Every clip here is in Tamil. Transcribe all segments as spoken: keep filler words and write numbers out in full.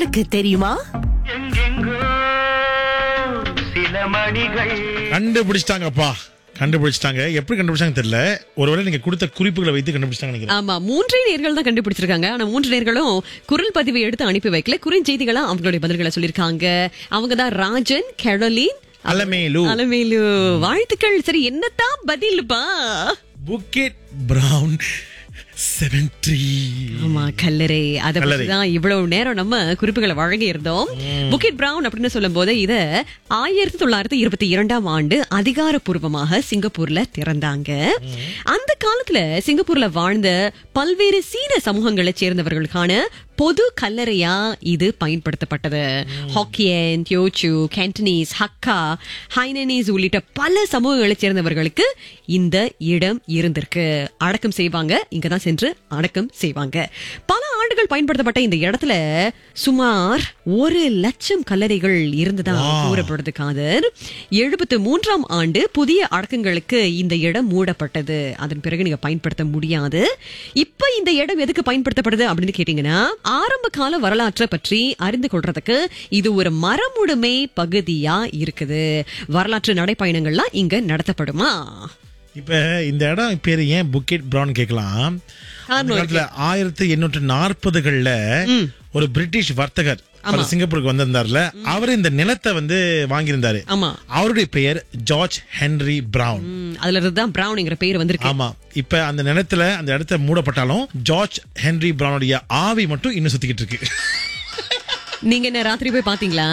உங்களுக்கு தெரியுமா? எங்கெங்கோ சில மணிகள் கண்டுபிடிச்சிட்டாங்கப்பா, கண்டுபிடிச்சிட்டாங்க. எப்படி கண்டுபிடிச்சாங்க தெரியல. ஒருவேளை நீங்க கொடுத்த குறிப்புகளை வைத்து கண்டுபிடிச்சாங்க நினைக்கிறேன். ஆமா, மூன்றே நேர்கள் தான் கண்டுபிடிச்சிருக்காங்க. ஆனா மூன்று நேர்களும் குரல் பதிவை எடுத்து அனுப்பி வைக்கல, குறுஞ்செய்திகளா அவங்களுடைய பதில்களை சொல்லிருக்காங்க. அவங்கதான் ராஜன், கெரோலின், அலமேலு. அலமேலு. வாழ்த்துக்கள். சரி, என்னத்தான் பதில்பா? புக்கெட் பிரவுன் செவன்ட்ரி. ஆமா, கல்லறை. அத கல்லறை. பத்திதான் இவ்வளவு நேரம் நம்ம குறிப்புகளை வழங்கி இருந்தோம். புக்கெட் பிரவுன் அப்படின்னு சொல்லும் போது இத ஆயிரத்தி தொள்ளாயிரத்தி இருபத்தி இரண்டாம் ஆண்டு அதிகாரப்பூர்வமாக சிங்கப்பூர்ல திறந்தாங்க. அந்த காலத்துல சிங்கப்பூர்ல வாழ்ந்த பல்வேறு சீன சமூகங்களை சேர்ந்தவர்களுக்கான பொது கல்லறையா இது பயன்படுத்தப்பட்டது. ஹாக்கியன், தியோச்சு, கேண்டனீஸ், ஹக்கா, ஹைனனீஸ் உள்ளிட்ட பல சமூகங்களை சேர்ந்தவர்களுக்கு இந்த இடம் இருந்திருக்கு. அடக்கம் செய்வாங்க, இங்கதான் சென்று அடக்கம் செய்வாங்க. பல ஆண்டுகள் பயன்படுத்தப்பட்ட இந்த இடத்துல சுமார் ஒரு லட்சம் கல்லறைகள் இருந்ததா கூறப்படுது. காதர் எழுபத்தி மூன்றாம் ஆண்டு புதிய அடக்கங்களுக்கு இந்த இடம் மூடப்பட்டது. அதன் பிறகு நீங்க பயன்படுத்த முடியாது. இப்ப இந்த இடம் எதுக்கு பயன்படுத்தப்படுது அப்படின்னு கேட்டீங்கன்னா, ஆரம்ப கால வரலாற்றை பற்றி அறிந்து கொள்றதுக்கு இது ஒரு மரமுடுமை பகுதியா இருக்குது. வரலாற்று நடைப்பயணங்கள்லாம் இங்க நடத்தப்படுமா? இப்ப இந்த இடம் பேரு ஏன் புக்கெட் பிரவுன் கேட்கலாம். அந்த காலத்துல ஆயிரத்தி எண்ணூற்று நாற்பதுகள்ல ஒரு பிரிட்டிஷ் வர்த்தகர் சிங்கப்பூருக்கு வந்திருந்தாருல, அவர் இந்த நிலத்தை வந்து வாங்கியிருந்தாரு. ஆமா, அவருடைய பெயர் ஜார்ஜ் ஹென்றி பிரவுன். அதுல இருந்துதான் பிரவுன்ங்கிற பெயர் வந்திருக்கு. ஆமா, இப்ப அந்த நிலத்துல அந்த இடத்த மூடப்பட்டாலும் ஜார்ஜ் ஹென்றி பிரவுனுடைய ஆவி மட்டும் இன்னும் சுத்திக்கிட்டு இருக்கு. நீங்க என்ன ராத்திரி போய் பாத்தீங்களா?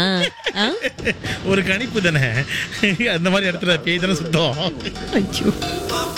ஒரு கணிப்பு தானே, அந்த மாதிரி இடத்துல பேய் தானே சுத்தம். ஐயோ.